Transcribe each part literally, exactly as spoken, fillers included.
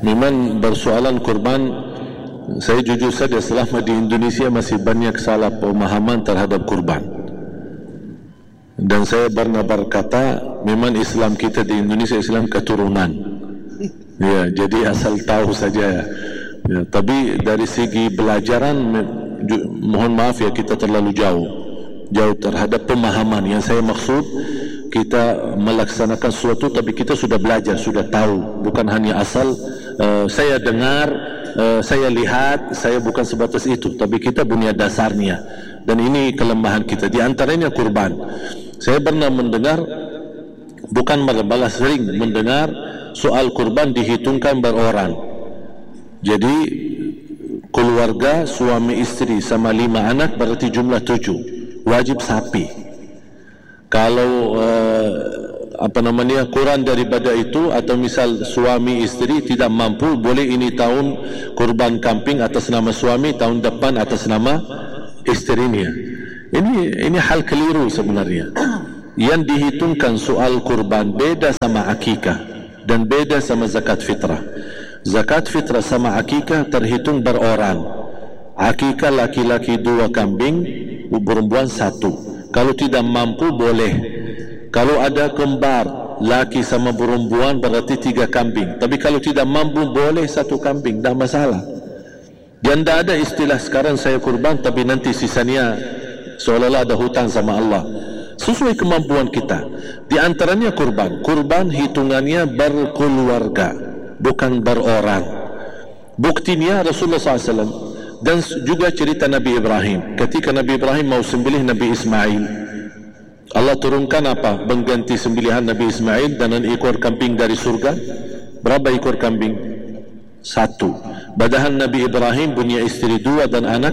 Memang bersoalan kurban, saya jujur saja selama di Indonesia masih banyak salah pemahaman terhadap kurban. Dan saya pernah berkata, memang Islam kita di Indonesia Islam keturunan. Ya, jadi asal tahu saja. Ya, tapi dari segi belajaran, mohon maaf ya, kita terlalu jauh jauh terhadap pemahaman. Yang saya maksud, kita melaksanakan sesuatu tapi kita sudah belajar, sudah tahu, bukan hanya asal uh, saya dengar, uh, saya lihat, saya bukan sebatas itu, tapi kita punya dasarnya. Dan ini kelemahan kita, di antaranya kurban. Saya pernah mendengar, bukan malah sering mendengar soal kurban dihitungkan beroran. Jadi keluarga suami istri sama lima anak berarti jumlah tujuh, wajib sapi. Kalau uh, apa namanya kurang daripada itu, atau misal suami istri tidak mampu, boleh ini tahun kurban kambing atas nama suami, tahun depan atas nama istrinya. Ini ini hal keliru sebenarnya. Yang dihitungkan soal kurban beda sama akikah dan beda sama zakat fitrah. Zakat fitrah sama akikah terhitung beroran. Akikah laki-laki dua kambing, perempuan satu. Kalau tidak mampu boleh. Kalau ada kembar laki sama perempuan berarti tiga kambing. Tapi kalau tidak mampu boleh satu kambing, tidak masalah. Dan tidak ada istilah sekarang saya kurban tapi nanti sisanya seolah-olah ada hutang sama Allah. Sesuai kemampuan kita. Di antaranya kurban. Kurban hitungannya berkeluarga, bukan beroran. Buktinya Rasulullah sallallahu alaihi wasallam dan juga cerita Nabi Ibrahim. Ketika Nabi Ibrahim mau sembelih Nabi Ismail, Allah turunkan apa? Mengganti sembelihan Nabi Ismail dengan ekor kambing dari surga. Berapa ekor kambing? Satu. Padahal Nabi Ibrahim punya istri dua dan anak.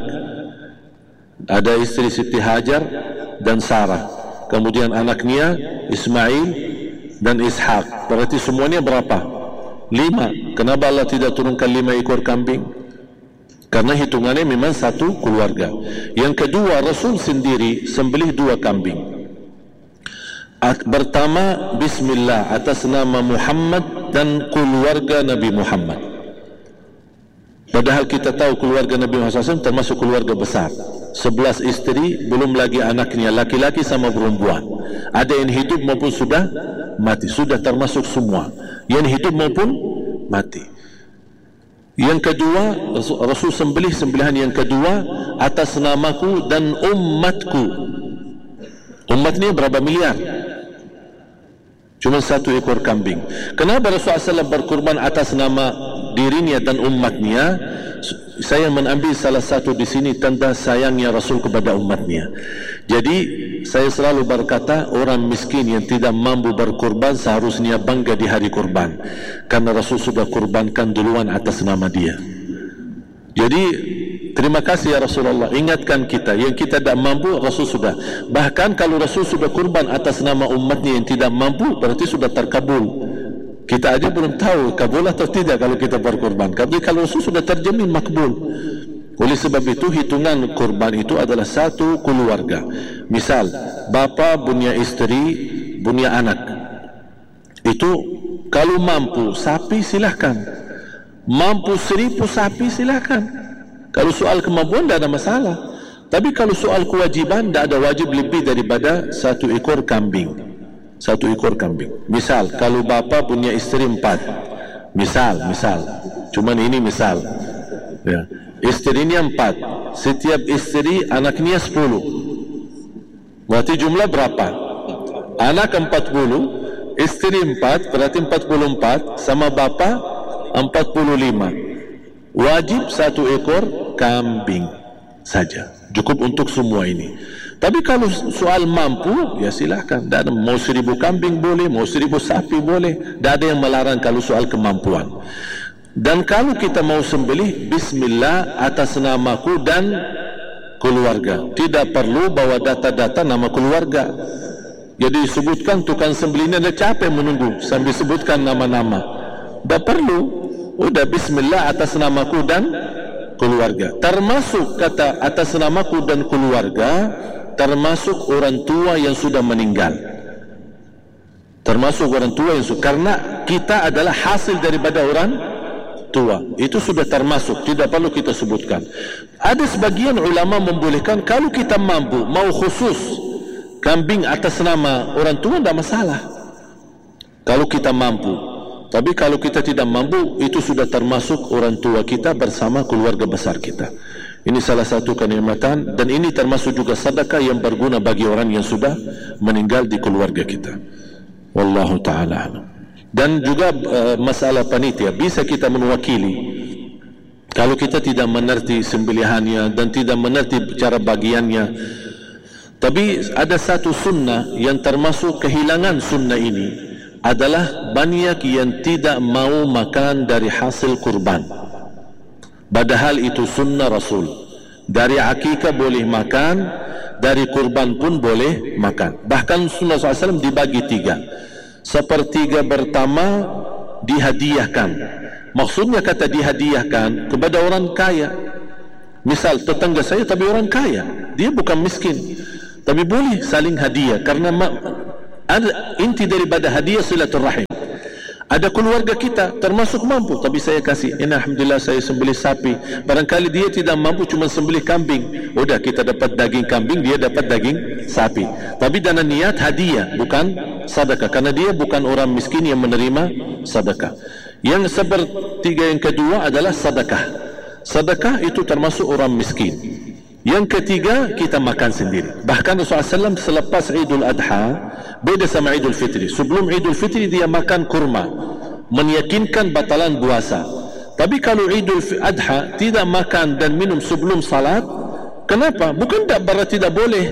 Ada istri Siti Hajar dan Sarah. Kemudian anaknya Ismail dan Ishak. Berarti semuanya berapa? Lima. Kenapa Allah tidak turunkan lima ekor kambing? Karena hitungannya memang satu keluarga. Yang kedua, Rasul sendiri sembelih dua kambing. Pertama, Bismillah atas nama Muhammad dan keluarga Nabi Muhammad. Padahal kita tahu keluarga Nabi Muhammad shallallahu alaihi wasallam termasuk keluarga besar. Sebelas istri, belum lagi anaknya laki-laki sama perempuan. Ada yang hidup maupun sudah mati. Sudah termasuk semua. Yang hidup maupun mati. Yang kedua, Rasul sembelih sembelihan yang kedua atas namaku dan umatku. Umat ni berapa miliar? Cuma satu ekor kambing. Kenapa Rasulullah sallallahu alaihi wasallam berkurban atas nama dirinya dan umatnya? Saya mengambil salah satu di sini tanda sayangnya Rasul kepada umatnya. Jadi saya selalu berkata, orang miskin yang tidak mampu berkurban seharusnya bangga di hari kurban, karena Rasul sudah kurbankan duluan atas nama dia. Jadi terima kasih ya Rasulullah, ingatkan kita yang kita tidak mampu. Rasul sudah, bahkan kalau Rasul sudah kurban atas nama umatnya yang tidak mampu, berarti sudah terkabul. Kita aja belum tahu kabul atau tidak kalau kita berkurban. Tapi kalau Rasul sudah terjamin makbul. Oleh sebab itu hitungan kurban itu adalah satu keluarga. Misal bapa punya istri, punya anak. Itu kalau mampu sapi silahkan. Mampu seribu sapi silahkan. Kalau soal kemampuan tidak ada masalah. Tapi kalau soal kewajiban, tidak ada wajib lebih daripada satu ekor kambing. Satu ekor kambing. Misal kalau bapa punya istri empat, misal, misal, cuman ini misal, ya, istrinya empat, setiap istri anaknya sepuluh. Berarti jumlah berapa? Anak empat puluh, istri empat, berarti empat puluh empat, sama bapa empat puluh lima. Wajib satu ekor kambing saja, cukup untuk semua ini. Tapi kalau soal mampu, ya silahkan. Ada, mau seribu kambing boleh, mau seribu sapi boleh. Tidak ada yang melarang kalau soal kemampuan. Dan kalau kita mau sembelih, Bismillah atas namaku dan keluarga. Tidak perlu bawa data-data nama keluarga. Jadi sebutkan tukang sembelihnya, dia capek menunggu sambil sebutkan nama-nama. Tidak perlu. Udah Bismillah atas namaku dan keluarga. Termasuk kata atas namaku dan keluarga, termasuk orang tua yang sudah meninggal. Termasuk orang tua yang sudah, karena kita adalah hasil daripada orang tua. Itu sudah termasuk, tidak perlu kita sebutkan. Ada sebagian ulama membolehkan kalau kita mampu, mau khusus kambing atas nama orang tua, tidak masalah kalau kita mampu. Tapi kalau kita tidak mampu, itu sudah termasuk orang tua kita bersama keluarga besar kita. Ini salah satu kenikmatan, dan ini termasuk juga sedekah yang berguna bagi orang yang sudah meninggal di keluarga kita. Wallahu ta'ala a'lam. Dan juga uh, masalah panitia, bisa kita mewakili kalau kita tidak mengerti sembelihannya dan tidak mengerti cara bagiannya. Tapi ada satu sunnah yang termasuk kehilangan sunnah ini, adalah banyak yang tidak mau makan dari hasil kurban, padahal itu sunnah Rasul. Dari akikah boleh makan, dari kurban pun boleh makan. Bahkan sunnah sallallahu alaihi wasallam dibagi tiga. Sepertiga pertama dihadiahkan. Maksudnya kata dihadiahkan kepada orang kaya. Misal tetangga saya tapi orang kaya, dia bukan miskin, tapi boleh saling hadiah. Karena ada inti daripada hadiah silaturahim. Ada keluarga kita termasuk mampu, tapi saya kasih, ini alhamdulillah saya sembelih sapi. Barangkali dia tidak mampu, cuma sembelih kambing. Udah, kita dapat daging kambing, dia dapat daging sapi. Tapi dengan niat hadiah, bukan sedekah, karena dia bukan orang miskin yang menerima sedekah. Yang sepertiga yang kedua adalah sedekah. Sedekah itu termasuk orang miskin. Yang ketiga, kita makan sendiri. Bahkan Rasulullah sallallahu alaihi wasallam selepas Idul Adha, beda sama Idul Fitri. Sebelum Idul Fitri dia makan kurma, meyakinkan batalan puasa. Tapi kalau Idul Adha tidak makan dan minum sebelum salat, kenapa? Bukan tak berarti tidak boleh.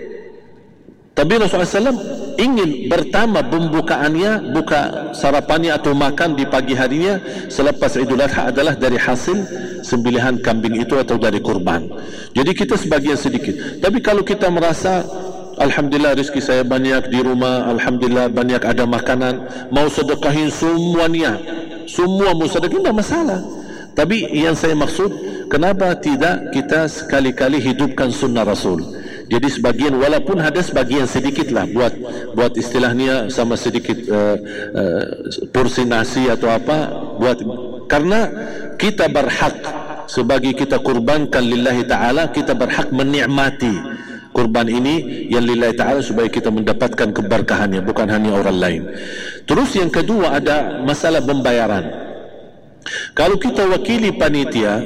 Tapi Rasulullah sallallahu alaihi wasallam ingin pertama pembukaannya, buka sarapannya atau makan di pagi harinya selepas Idul Adha adalah dari hasil sembelihan kambing itu atau dari kurban. Jadi kita sebagian sedikit. Tapi kalau kita merasa alhamdulillah rezeki saya banyak di rumah, alhamdulillah banyak ada makanan, mau sedekahin semuanya, semua mau sedekahin, tidak masalah. Tapi yang saya maksud, kenapa tidak kita sekali-kali hidupkan sunnah Rasul? Jadi sebagian, walaupun ada sebagian sedikit lah, buat buat istilahnya sama sedikit uh, uh, porsi nasi atau apa, buat, karena kita berhak sebagai kita kurbankan lillahi ta'ala, kita berhak menikmati kurban ini yang lillahi ta'ala supaya kita mendapatkan keberkahannya, bukan hanya orang lain. Terus yang kedua ada masalah pembayaran. Kalau kita wakili panitia,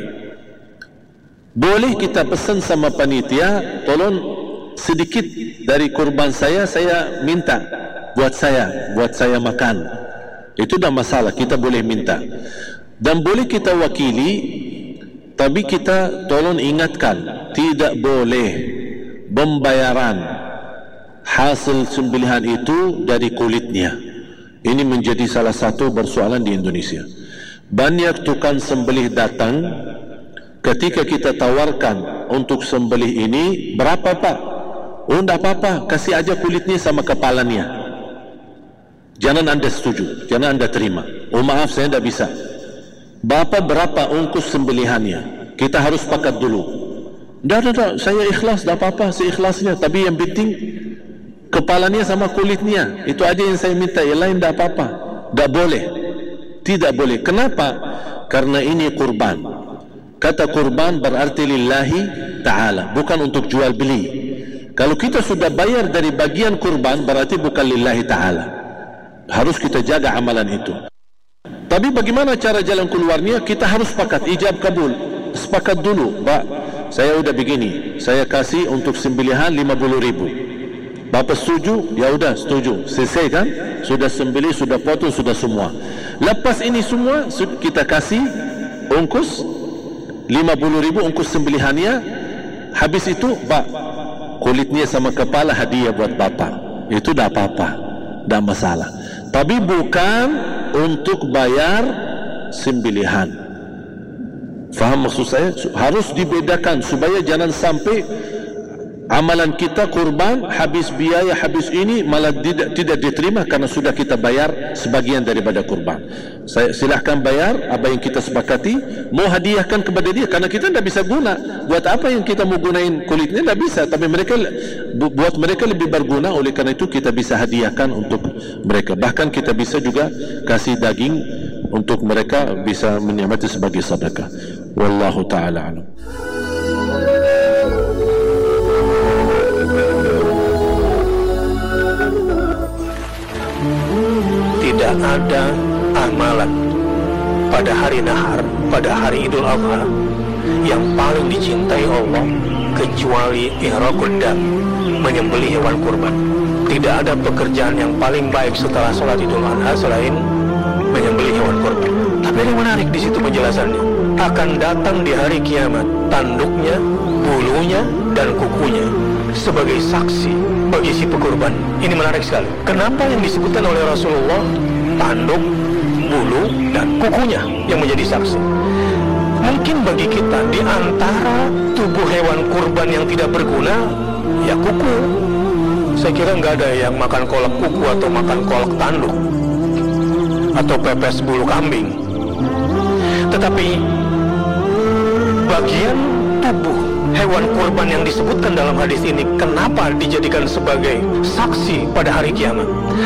boleh kita pesan sama panitia, tolong sedikit dari kurban saya, saya minta buat saya, buat saya makan. Itu dah masalah, kita boleh minta. Dan boleh kita wakili, tapi kita tolong ingatkan, tidak boleh pembayaran hasil sembelihan itu dari kulitnya. Ini menjadi salah satu persoalan di Indonesia. Banyak tukang sembelih datang, ketika kita tawarkan untuk sembelih ini, berapa pak? Oh tidak apa-apa, kasih aja kulitnya sama kepalanya. Jangan anda setuju, jangan anda terima. Oh maaf, saya tidak bisa. Bapak berapa ongkos sembelihannya? Kita harus pakat dulu. Tidak, tidak, saya ikhlas, tidak apa-apa, saya ikhlasnya. Tapi yang penting kepalanya sama kulitnya, itu aja yang saya minta. Yang lain tidak apa-apa. Tidak boleh, tidak boleh. Kenapa? Karena ini kurban. Kata kurban berarti lillahi ta'ala, bukan untuk jual beli. Kalau kita sudah bayar dari bagian kurban, berarti bukan lillahi ta'ala. Harus kita jaga amalan itu. Tapi bagaimana cara jalan keluarnya? Kita harus sepakat, ijab kabul. Sepakat dulu, Pak, saya udah begini, saya kasih untuk sembelihan lima puluh ribu. Bapak setuju? Ya udah setuju. Selesai kan? Sudah sembelih, sudah potong, sudah semua. Lepas ini semua, kita kasih ongkos lima puluh ribu ongkos sembelihannya. Habis itu, Pak, kulitnya sama kepala hadiah buat Bapak. Itu dah apa-apa, dah masalah. Tapi bukan untuk bayar sembelihan. Faham maksud saya? Harus dibedakan supaya jangan sampai amalan kita kurban habis biaya, habis ini malah tidak tidak diterima karena sudah kita bayar sebagian daripada kurban. Saya silahkan bayar apa yang kita sepakati, mau hadiahkan kepada dia karena kita tidak bisa guna. Buat apa yang kita mau gunain kulitnya, tidak bisa. Tapi mereka buat mereka lebih berguna, oleh karena itu kita bisa hadiahkan untuk mereka. Bahkan kita bisa juga kasih daging untuk mereka bisa menikmati sebagai sedekah. Wallahu ta'ala alam. Tidak ada amalan pada hari nahar, pada hari Idul Adha yang paling dicintai Allah kecuali ihraqud dam, menyembelih hewan kurban. Tidak ada pekerjaan yang paling baik setelah sholat Idul Adha selain menyembelih hewan kurban. Tapi yang menarik di situ penjelasannya, akan datang di hari kiamat tanduknya, bulunya, dan kukunya sebagai saksi bagi si pekurban. Ini menarik sekali. Kenapa yang disebutkan oleh Rasulullah tanduk, bulu, dan kukunya yang menjadi saksi? Mungkin bagi kita di antara tubuh hewan kurban yang tidak berguna, ya kuku. Saya kira nggak ada yang makan kolak kuku atau makan kolak tanduk atau pepes bulu kambing. Tetapi bagian tubuh hewan kurban yang disebutkan dalam hadis ini, kenapa dijadikan sebagai saksi pada hari kiamat?